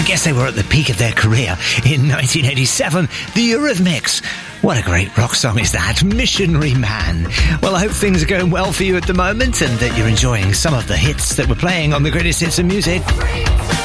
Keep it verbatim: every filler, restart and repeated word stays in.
I guess they were at the peak of their career in nineteen eighty-seven. The Eurythmics. What a great rock song is that, Missionary Man. Well, I hope things are going well for you at the moment and that you're enjoying some of the hits that we're playing on the Greatest Hits of Music.